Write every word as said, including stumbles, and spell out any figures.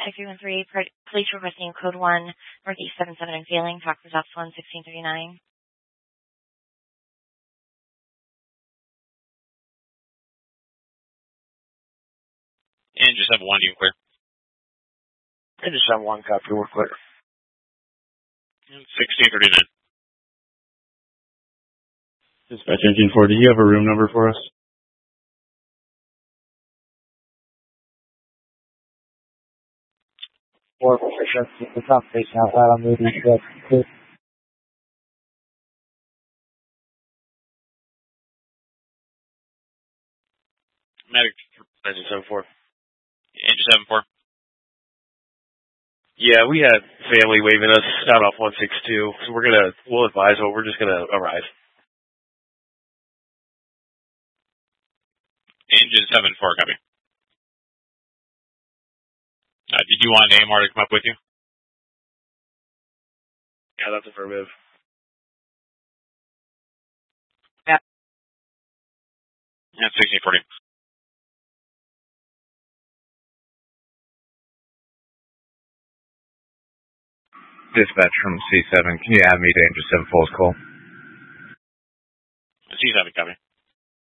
Medic three one three, police requesting code one, Northeast seven seven and failing, talk with Ops one, sixteen thirty-nine. Andrew seven one, you clear. Andrew seven one, copy, we're clear. sixteen thirty-nine. Dispatch engine four, do you have a room number for us? Four, the top facing outside on the clear. Medic Engine seven four. Andrew seven four. Yeah, we had family waving us out off one six two, so we're gonna, we'll advise, but we're just gonna arrive. Engine seven four, copy. Uh, did you want A M R to come up with you? Yeah, that's affirmative. Yeah. Yeah, sixteen forty. Dispatch from C seven, can you add me to Danger seven Falls call? C seven, copy.